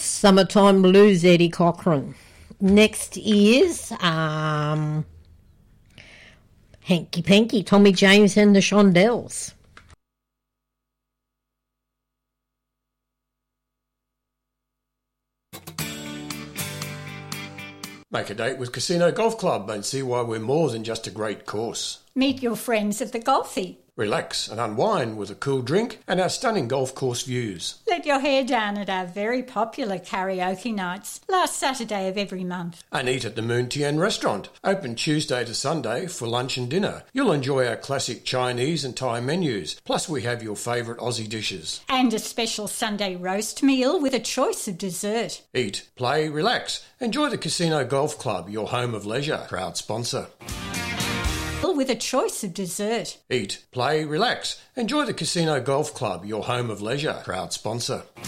Summertime Blues, Eddie Cochran. Next is Hanky Panky, Tommy James and the Shondells. Make a date with Casino Golf Club and see why we're more than just a great course. Meet your friends at the Golfy. Relax and unwind with a cool drink and our stunning golf course views. Let your hair down at our very popular karaoke nights, last Saturday of every month. And eat at the Moon Tien restaurant, open Tuesday to Sunday for lunch and dinner. You'll enjoy our classic Chinese and Thai menus, plus we have your favourite Aussie dishes. And a special Sunday roast meal with a choice of dessert. Eat, play, relax. Enjoy the Casino Golf Club, your home of leisure. Proud sponsor. With a choice of dessert. Eat, play, relax. Enjoy the Casino Golf Club, your home of leisure. Proud sponsor.